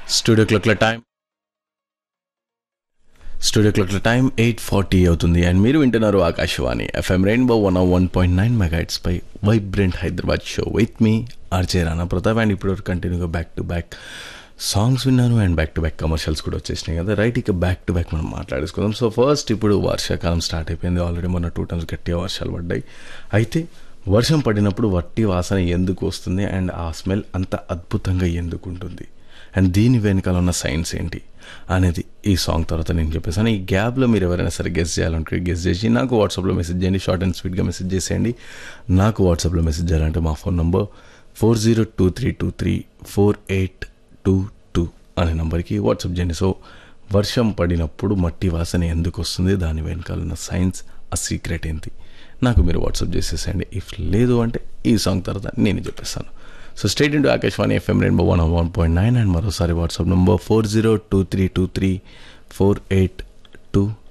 Studio క్లాక్ల time 8:40 అవుతుంది and మీరు వింటున్నారు Akashvani FM rainbow 101.9 megahertz pi vibrant Hyderabad show with me RJ Rana Pratap. And ఇప్పుడు కంటిన్యూగా బ్యాక్ టు బ్యాక్ సాంగ్స్ విన్నాను and back to back commercials కూడా వచ్చేసినాయి కదా. రైట్, ఇక బ్యాక్ టు బ్యాక్ మనం మాట్లాడేసుకుందాం. సో ఫస్ట్ ఇప్పుడు వర్షాకాలం స్టార్ట్ అయిపోయింది. ఆల్రెడీ మొన్న 2 times గట్టిగా వర్షాలు పడ్డాయి. అయితే వర్షం పడినప్పుడు వట్టి వాసన ఎందుకు వస్తుంది అండ్ ఆ స్మెల్ అంత అద్భుతంగా ఎందుకు ఉంటుంది అండ్ దీని వెనకాల ఉన్న సైన్స్ ఏంటి అనేది ఈ సాంగ్ తర్వాత నేను చెప్పేసాను. ఈ గ్యాప్లో మీరు ఎవరైనా సరే గెస్ట్ చేయాలంటే గెస్ట్ చేసి నాకు వాట్సాప్లో మెసేజ్ చేయండి. షార్ట్ అండ్ స్వీట్గా మెసేజ్ చేసేయండి. నాకు వాట్సాప్లో మెసేజ్ చేయాలంటే మా ఫోన్ నంబర్ 4023234822 అనే నెంబర్కి వాట్సాప్ చేయండి. సో వర్షం పడినప్పుడు మట్టి వాసన ఎందుకు వస్తుంది, దాని వెనకాల ఉన్న సైన్స్, ఆ సీక్రెట్ ఏంటి నాకు మీరు వాట్సాప్ చేసేసేయండి. ఇఫ్ లేదు అంటే ఈ సాంగ్ తర్వాత నేను చెప్పేస్తాను. So state into Akashvani FM rainbow 101.9 and మరోసారి వాట్సాప్ నంబర్ 4023234822